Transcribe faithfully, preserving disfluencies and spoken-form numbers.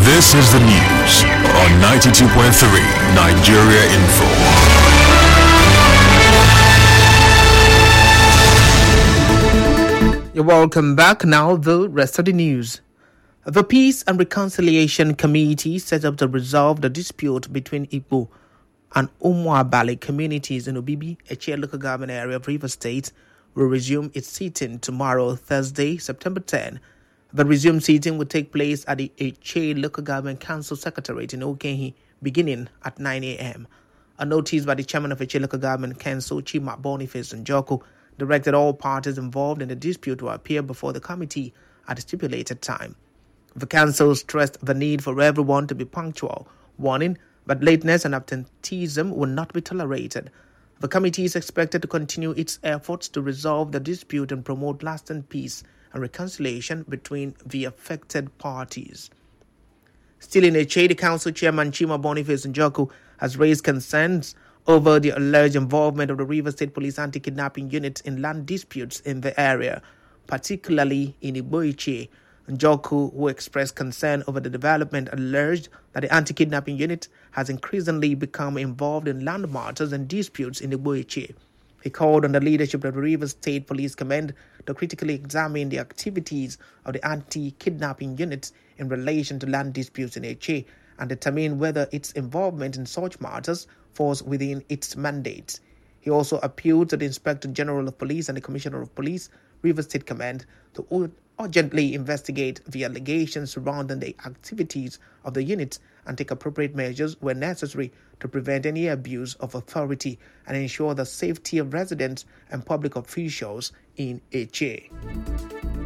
This is the news on ninety-two point three Nigeria Info. You're welcome back. Now the rest of the news. The Peace and Reconciliation Committee set up to resolve the dispute between Igbo and Umuabali communities in Obibi, Echie local government area of Rivers State, will resume its sitting tomorrow, Thursday, September tenth. The resumed sitting will take place at the Echie Local Government Council Secretariat in Okenhi, beginning at nine a.m. A notice by the chairman of Echie Local Government Council, Chima Boniface Njoku, directed all parties involved in the dispute to appear before the committee at the stipulated time. The council stressed the need for everyone to be punctual, warning that lateness and absenteeism will not be tolerated. The committee is expected to continue its efforts to resolve the dispute and promote lasting peace and reconciliation between the affected parties. Still in Echie, the council chairman Chima Boniface Njoku has raised concerns over the alleged involvement of the Rivers State Police Anti-Kidnapping Unit in land disputes in the area, particularly in Igbo-Echie. Njoku, who expressed concern over the development, alleged that the Anti-Kidnapping Unit has increasingly become involved in land matters and disputes in Igbo-Echie. He called on the leadership of the Rivers State Police Command to critically examine the activities of the Anti-Kidnapping Unit in relation to land disputes in Echie and determine whether its involvement in such matters falls within its mandate. He also appealed to the Inspector General of Police and the Commissioner of Police, Rivers State Command, to urgently investigate the allegations surrounding the activities of the unit and take appropriate measures where necessary to prevent any abuse of authority and ensure the safety of residents and public officials in Echie.